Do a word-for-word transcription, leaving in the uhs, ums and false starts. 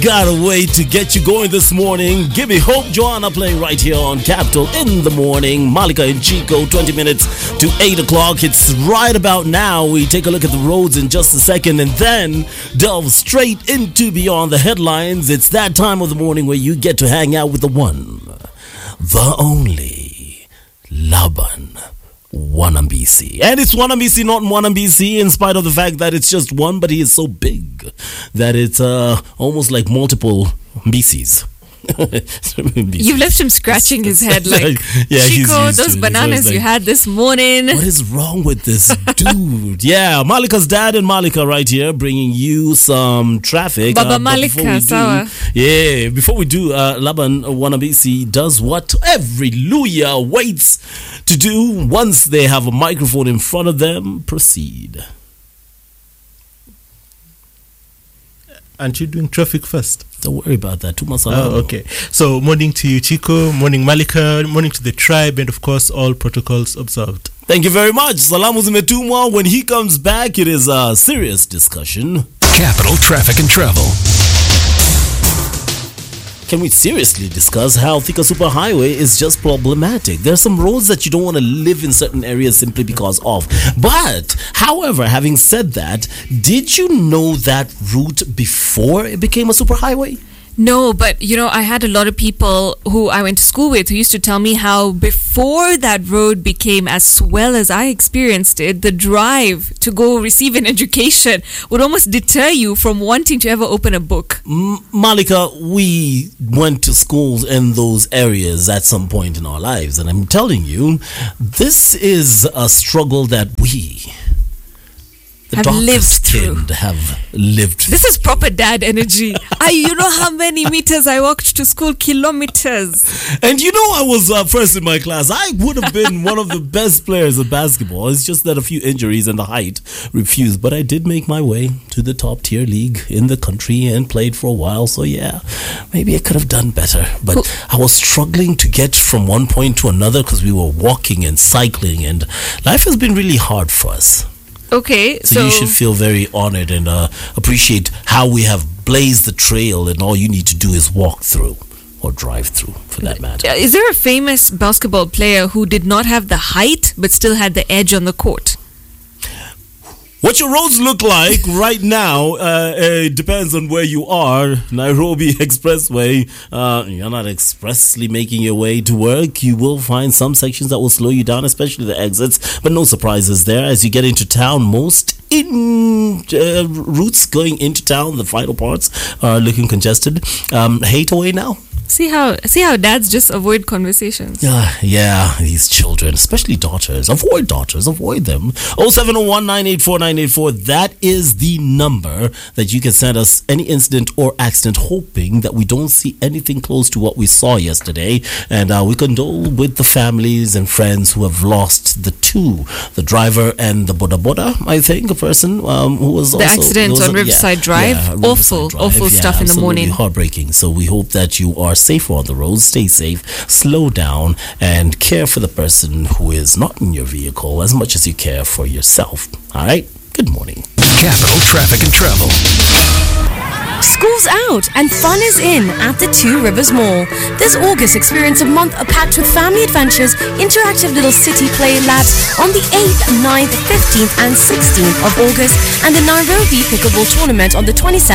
got a way to get you going this morning. Give me Hope Joanna playing right here on Capital in the morning. Malika and Chico, twenty minutes to eight o'clock. It's right about now. We take a look at the roads in just a second and then delve straight into Beyond the Headlines. It's that time of the morning where you get to hang out with the one, the only, Laban Wanambisi. And it's Wanambisi, not Wanambisi, in spite of the fact that it's just one, but he is so big that it's uh, almost like multiple Mbisis. You've left him scratching his head like, yeah, Chico, those bananas like, you had this morning. What is wrong with this dude? Yeah, Malika's dad and Malika right here bringing you some traffic. Baba uh, Malika, sawa. Yeah, before we do, uh, Laban Wanambisi does what every Luya waits to do once they have a microphone in front of them. Proceed. Aren't you doing traffic first? Don't worry about that. Too much. Oh, okay. So, morning to you, Chico. Morning, Malika. Morning to the tribe. And, of course, all protocols observed. Thank you very much. Salamu zimetumwa. When he comes back, it is a serious discussion. Capital Traffic and Travel. Can we seriously discuss how Thika Superhighway is just problematic? There are some roads that you don't want to live in certain areas simply because of. But, however, having said that, did you know that route before it became a superhighway? No, but, you know, I had a lot of people who I went to school with who used to tell me how before that road became as swell as I experienced it, the drive to go receive an education would almost deter you from wanting to ever open a book. M- Malika, we went to schools in those areas at some point in our lives. And I'm telling you, this is a struggle that we... The have lived through. Have lived through. This is proper dad energy. I, you know how many meters I walked to school? Kilometers. And you know I was uh, first in my class. I would have been one of the best players of basketball. It's just that a few injuries and the height refused. But I did make my way to the top tier league in the country and played for a while. So yeah, maybe I could have done better. But well, I was struggling to get from one point to another because we were walking and cycling. And life has been really hard for us. Okay, so, so you should feel very honored and uh, appreciate how we have blazed the trail, and all you need to do is walk through or drive through, for that matter. Is there a famous basketball player who did not have the height but still had the edge on the court? What your roads look like right now uh, it depends on where you are. Nairobi Expressway, uh, you're not expressly making your way to work. You will find some sections that will slow you down, especially the exits, but no surprises there. As you get into town, most in uh, routes going into town, the final parts are looking congested. Um, hate away now. See how see how dads just avoid conversations. Yeah, yeah, these children, especially daughters. Avoid daughters, avoid them. oh seven oh one, nine eight four, nine eight four. That is the number that you can send us any incident or accident, hoping that we don't see anything close to what we saw yesterday. And uh, we condole with the families and friends who have lost the two, the driver and the boda boda, I think, a person um, who was the also... The accident on Riverside yeah, Drive. Yeah, Riverside awful, Drive. awful yeah, stuff in the morning. Heartbreaking. So we hope that you are safer on the roads, stay safe, slow down, and care for the person who is not in your vehicle as much as you care for yourself. All right? Good morning. Capital Traffic and Travel. School's out and fun is in at the Two Rivers Mall. This August, experience a month packed with family adventures, interactive little city play labs on the eighth, ninth, fifteenth and sixteenth of August, and the Nairobi Pickleball Tournament on the twenty-seventh